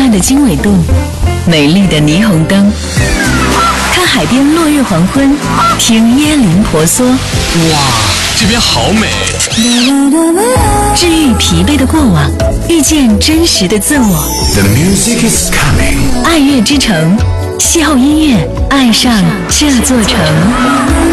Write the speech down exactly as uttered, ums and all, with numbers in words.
段的经纬度，美丽的霓虹灯，看海边落日黄昏，听椰林婆娑。 哇，这边好美！ 治愈疲惫的过往，遇见真实的自我。 The music is coming。 爱乐之城，邂逅音乐，爱上这座城。